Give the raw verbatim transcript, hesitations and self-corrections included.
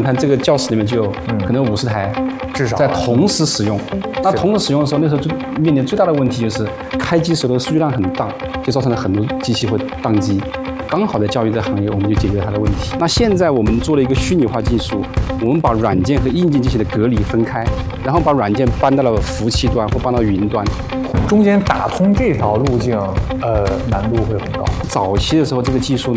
看这个教室里面就有可能五十台， 至少在同时使用。那同时使用的时候，那时候就面临最大的问题就是开机时候的数据量很大，就造成了很多机器会宕机。刚好在教育这行业，我们就解决了它的问题。那现在我们做了一个虚拟化技术，我们把软件和硬件机器的隔离分开，然后把软件搬到了服务器端或搬到云端。 中间打通这条路径，呃，难度会很高。 早期的时候，这个技术